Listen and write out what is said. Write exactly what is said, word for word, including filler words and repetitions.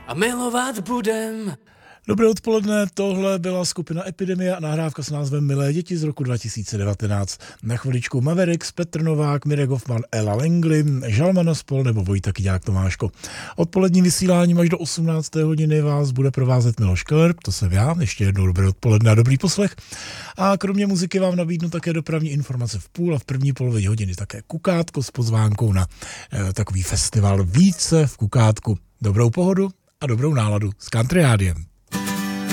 a milovat budem. Dobré odpoledne, tohle byla skupina Epidemie a nahrávka s názvem Milé děti z roku dva tisíce devatenáct. Na chviličku Mavericks, Petr Novák, Mirek Hoffman, Ella Langley, Žalmana Spol nebo Vojta Kyďák Tomáško. Odpolední vysílání až do osmnácté hodiny vás bude provázet Miloš Keller, to jsem já, ještě jednou dobré odpoledne a dobrý poslech. A kromě muziky vám nabídnu také dopravní informace v půl a v první polovině hodiny také Kukátko s pozvánkou na eh, takový festival Více v Kukátku. Dobrou pohodu a dobrou náladu s Country Rádiem.